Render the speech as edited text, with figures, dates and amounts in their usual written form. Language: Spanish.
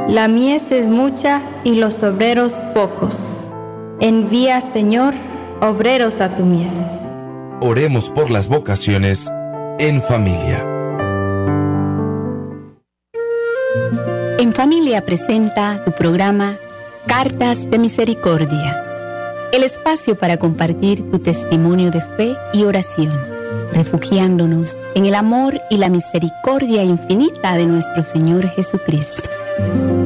La mies es mucha y los obreros pocos. Envía, Señor, obreros a tu mies. Oremos por las vocaciones en familia. En Familia presenta tu programa Cartas de Misericordia, el espacio para compartir tu testimonio de fe y oración, refugiándonos en el amor y la misericordia infinita de nuestro Señor Jesucristo.